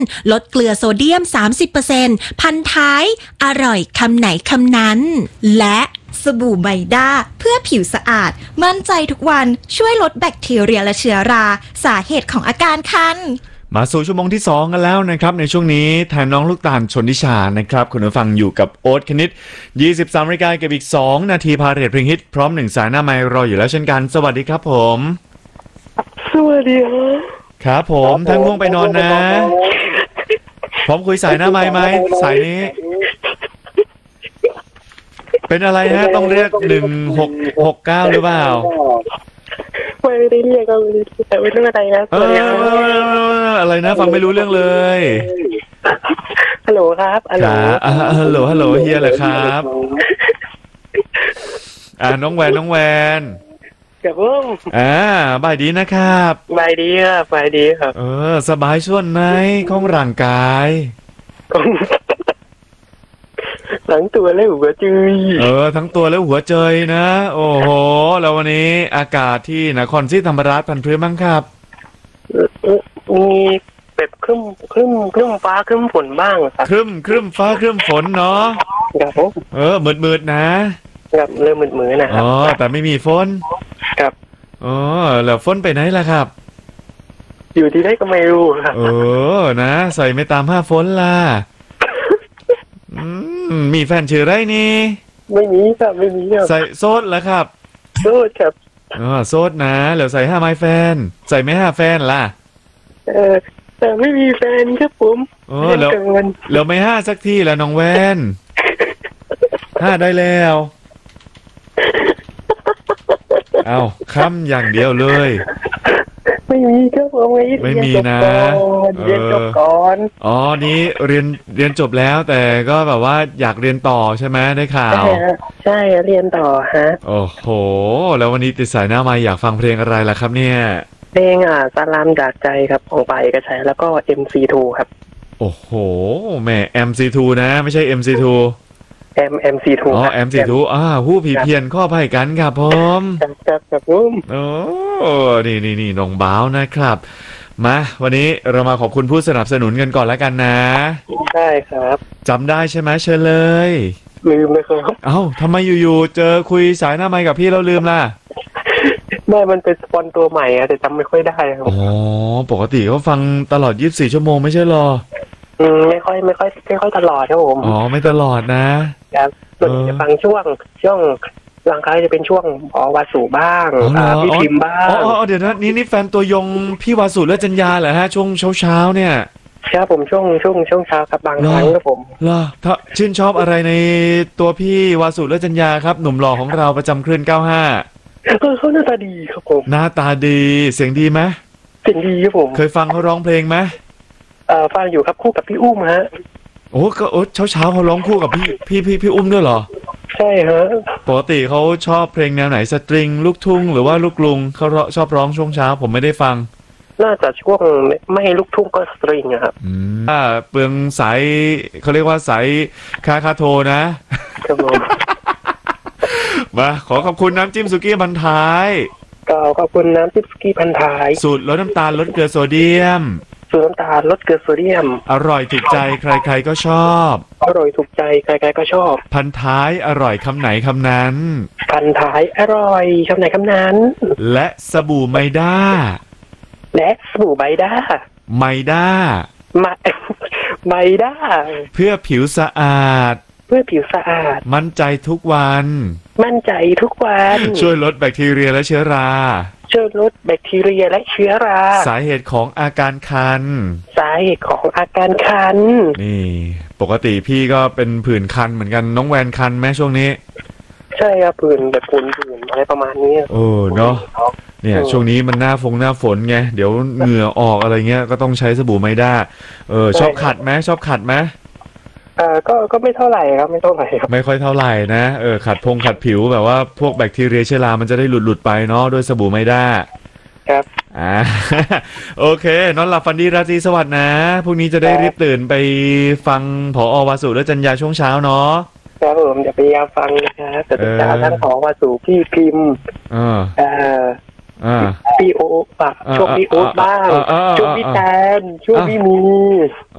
ลดเกลือโซเดียม 30% พันท้ายอร่อยคำไหนคำนั้นและสบู่ไบด้าเพื่อผิวสะอาดมั่นใจทุกวันช่วยลดแบคทีเรียและเชื้อราสาเหตุของอาการคันมาสู่ชั่วโมงที่2กันแล้วนะครับในช่วงนี้แทนน้องลูกตาลชนทิชานะครับคุณผู้ฟังอยู่กับโอ๊ตคณิต 23 นาฬิกากับอีก2นาทีพาเรทเพลงฮิตพร้อม1สายหน้าไมค์รออยู่แล้วเช่นกันสวัสดีครับผมสวัสดีครับผมทั้งง่วงไปนอนนะพร้อมคุยสายหน้าไมค์ไหมสายนี้เป็นอะไรฮะต้องเรียก1669หรือเปล่าไม่ได้เรียกก็ไม่ได้แต่เป็นเรื่องอะไรนะอะไรนะฟังไม่รู้เรื่องเลยฮัลโหลครับฮัลโหลฮัลโหลเฮียเหรอครับน้องแวนกับผมบ่ายดีนะครับบ่ายดีครับบ่ายดีครับสบายส่วนไหนของร่างกายทั้งตัวและหัวใจทั้งตัวและหัวใจนะโอ้โหแล้ววันนี้อากาศที่นครศรีธรรมราชพันธุ์พื้นบ้างครับมีแบบครึ่มฟ้าครึ่มฝนบ้างครับครึ่มฟ้าครึ่มฝนเนาะครับผมมืดนะครับเริ่มมืดนะครับแต่ไม่มีฝนครับแล้วฝนไปไหนล่ะครับอยู่ที่ไหนก็ไม่รู้ครับนะใส่ไม่ตาม5ฝนล่ะมีแฟนชื่อไรนี่ไม่มีครับไม่มีครับใส่โซดแล้วครับโซดครับโซดนะแล้วใส่5ไม้แฟนใส่ไม่5แฟนล่ะแต่ไม่มีแฟนครับผมแล้วไม่5สักทีแล้วน้องแวน5ได้แล้วเอาค้ำอย่างเดียวเลยไม่มีครับผมไม่มีนะเรียนจบก่อนนี้เรียนจบแล้วแต่ก็แบบว่าอยากเรียนต่อใช่ไหมได้ข่าวใช่เรียนต่อฮะโอ้โหแล้ววันนี้ติดสายหน้าไมค์อยากฟังเพลงอะไรล่ะครับเนี่ยเพลงสลามจากใจครับของปายเอกชัยแล้วก็ MC2 ครับโอ้โหแม่ MC2 นะไม่ใช่ MC2 MC2 MC2 ผู้ผีเพียนข้อไผ่กันครับผมครับผมนี่น้องบ้าวนะครับมาวันนี้เรามาขอบคุณผู้สนับสนุนกันก่อนแล้วกันนะได้ครับจำได้ใช่ไหมเชิญเลยลืมเลยครับทำไมอยู่ๆเจอคุยสายหน้าไมค์กับพี่แล้วลืมล่ะไม่มันเป็นสปอนตัวใหม่แต่จำไม่ค่อยได้ครับปกติเขาฟังตลอด24ชั่วโมงไม่ใช่หรอไม่ค่อยตลอดครับผมไม่ตลอดนะครับส่วนจะฟังช่วงหลังครั้งจะเป็นช่วงวาสุบ้างพี่พิมพ์บ้างเดี๋ยวนะนี่แฟนตัวยงพี่วาสุและจัญญาเหรอฮะช่วงเช้าเนี่ยครับผมช่วงเช้าครับบางครั้งครับผมถ้าชื่นชอบอะไรในตัวพี่วาสุและจัญญาครับหนุ่มหล่อของเราประจำคลื่น95 เขาหน้าตาดีครับผมหน้าตาดีเสียงดีไหมเสียงดีครับผมเคยฟังเขาร้องเพลงไหมฟังอยู่ครับคู่กับพี่อุ้มฮะเช้าเขาร้องคู่กับพี่อุ้มด้วยเหรอใช่ฮะปกติเขาชอบเพลงแนวไหนสตริงลูกทุ่งหรือว่าลูกกรุงเขาชอบร้องช่วงเช้าผมไม่ได้ฟังน่าจะช่วงไม่ลูกทุ่งก็สตริงครับเปลืองสายเขาเรียกว่าสายคาโทนะครับผมมาขอบคุณน้ำจิ้มสุกี้พันท้ายขอบคุณน้ำจิ้มสุกี้พันท้ายสูตรลดน้ำตาลลดเกลือโซเดียมน้ำตาลลดเกลือโซเดียมอร่อยถูกใจใครๆก็ชอบอร่อยถูกใจใครๆก็ชอบพันท้ายอร่อยคำไหนคำนั้นพันท้ายอร่อยคำไหนคำนั้นและสบู่ไมด้าไมด้าเพื่อผิวสะอาดมั่นใจทุกวันช่วยลดแบคทีเรียและเชื้อราสาเหตุของอาการคันนี่ปกติพี่ก็เป็นผื่นคันเหมือนกันน้องแวนคันไหมช่วงนี้ใช่ครับผื่นแบบผื่นอะไรประมาณนี้เนาะเนี่ยช่วงนี้มันหน้าฝนไงเดี๋ยวเหงื่อออกอะไรเงี้ยก็ต้องใช้สบู่ไมด้าชอบขัดไหมก็ไม่เท่าไหร่ครับไม่ค่อยเท่าไหร่นะขัดผิวแบบว่าพวกแบคทีเรียเชื้อรามันจะได้หลุดไปเนาะด้วยสบู่ไมด้าครับโอเคนอนหลับฝันดีราตรีสวัสดิ์นะพรุ่งนี้จะได้รีบตื่นไปฟังผอ.วาสุและจัญญาช่วงเช้าเนาะครับผมจะพยายามฟังนะครับแต่จะทั้งผอ.วาสุพี่พิมพ์พี่โอ๊ตช่วงพี่โอ๊ตบ้างช่วงพี่แทนช่วงพี่มี